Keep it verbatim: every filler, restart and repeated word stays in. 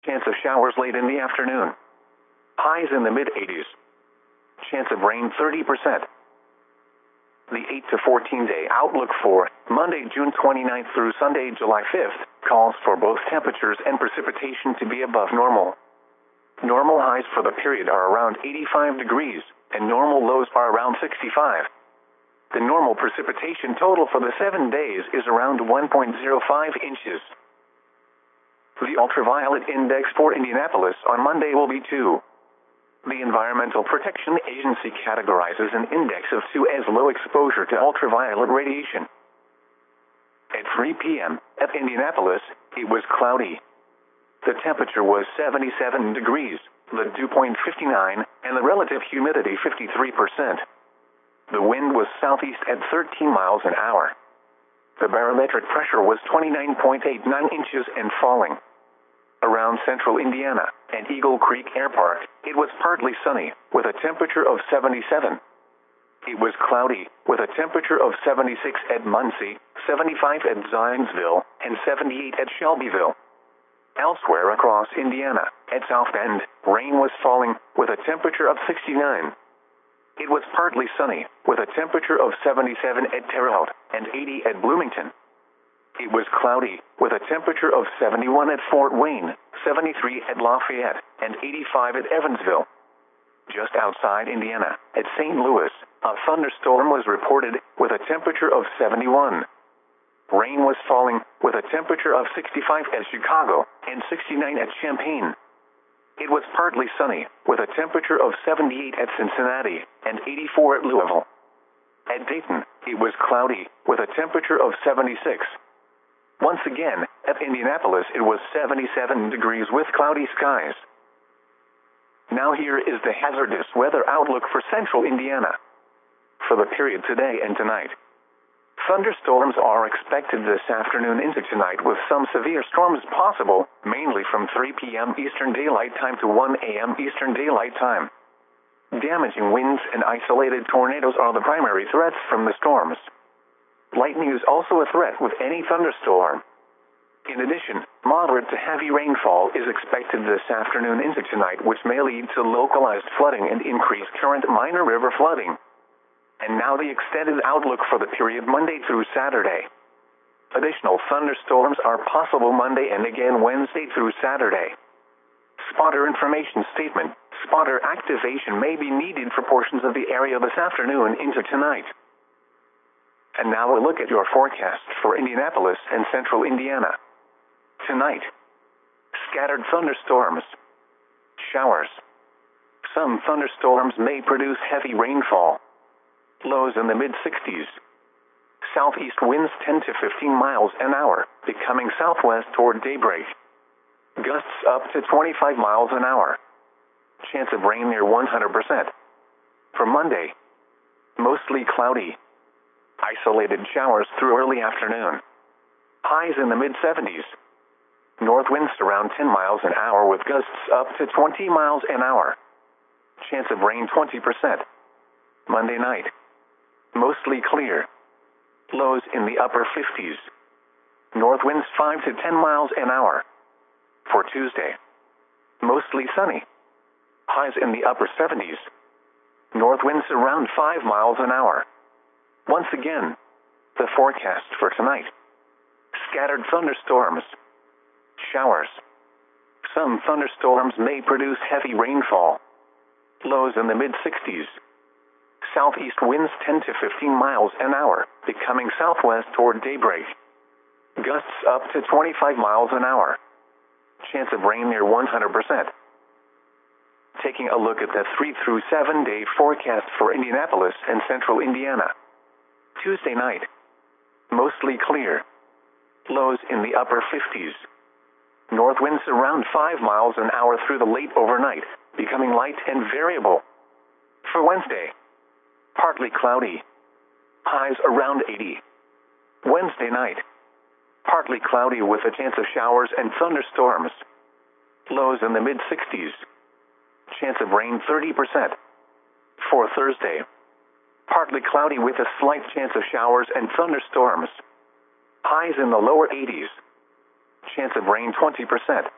Chance of showers late in the afternoon. Highs in the mid eighties. Chance of rain thirty percent. The eight to fourteen day outlook for Monday, June twenty-ninth through Sunday, July fifth, calls for both temperatures and precipitation to be above normal. Normal highs for the period are around eighty-five degrees, and normal lows are around sixty-five. The normal precipitation total for the seven days is around one point zero five inches. The ultraviolet index for Indianapolis on Monday will be two. The Environmental Protection Agency categorizes an index of two as low exposure to ultraviolet radiation. At three p m at Indianapolis, it was cloudy. The temperature was seventy-seven degrees, the dew point fifty-nine, and the relative humidity fifty-three percent. The wind was southeast at thirteen miles an hour. The barometric pressure was twenty-nine point eight nine inches and falling. Around central Indiana and Eagle Creek Air Park, it was partly sunny, with a temperature of seventy-seven. It was cloudy, with a temperature of seventy-six at Muncie, seventy-five at Zionsville, and seventy-eight at Shelbyville. Elsewhere across Indiana, at South Bend, rain was falling, with a temperature of sixty-nine. It was partly sunny, with a temperature of seventy-seven at Terre Haute, and eighty at Bloomington. It was cloudy, with a temperature of seventy-one at Fort Wayne, seventy-three at Lafayette, and eighty-five at Evansville. Just outside Indiana, at Saint Louis, a thunderstorm was reported, with a temperature of seventy-one. Rain was falling, with a temperature of sixty-five at Chicago, and sixty-nine at Champaign. It was partly sunny, with a temperature of seventy-eight at Cincinnati, and eighty-four at Louisville. At Dayton, it was cloudy, with a temperature of seventy-six. Once again, at Indianapolis it was seventy-seven degrees with cloudy skies. Now here is the hazardous weather outlook for central Indiana. For the period today and tonight, thunderstorms are expected this afternoon into tonight with some severe storms possible, mainly from three p m Eastern Daylight Time to one a m Eastern Daylight Time. Damaging winds and isolated tornadoes are the primary threats from the storms. Lightning is also a threat with any thunderstorm. In addition, moderate to heavy rainfall is expected this afternoon into tonight, which may lead to localized flooding and increased current minor river flooding. And now the extended outlook for the period Monday through Saturday. Additional thunderstorms are possible Monday and again Wednesday through Saturday. Spotter information statement. Spotter activation may be needed for portions of the area this afternoon into tonight. And now a look at your forecast for Indianapolis and central Indiana. Tonight, scattered thunderstorms, showers. Some thunderstorms may produce heavy rainfall. Lows in the mid sixties. Southeast winds ten to fifteen miles an hour, becoming southwest toward daybreak. Gusts up to twenty-five miles an hour. Chance of rain near one hundred percent. For Monday, mostly cloudy. Isolated showers through early afternoon. Highs in the mid seventies. North winds around ten miles an hour with gusts up to twenty miles an hour. Chance of rain twenty percent. Monday night, mostly clear. Lows in the upper fifties. North winds five to ten miles an hour. For Tuesday, mostly sunny. Highs in the upper seventies. North winds around five miles an hour. Once again, the forecast for tonight. Scattered thunderstorms. Showers. Some thunderstorms may produce heavy rainfall. Lows in the mid sixties. Southeast winds ten to fifteen miles an hour, becoming southwest toward daybreak. Gusts up to twenty-five miles an hour. Chance of rain near one hundred percent. Taking a look at the three through seven day forecast for Indianapolis and central Indiana. Tuesday night, mostly clear. Lows in the upper fifties. North winds around five miles an hour through the late overnight, becoming light and variable. For Wednesday, partly cloudy. Highs around eighty. Wednesday night, partly cloudy with a chance of showers and thunderstorms. Lows in the mid sixties. Chance of rain thirty percent. For Thursday, partly cloudy with a slight chance of showers and thunderstorms. Highs in the lower eighties. Chance of rain twenty percent.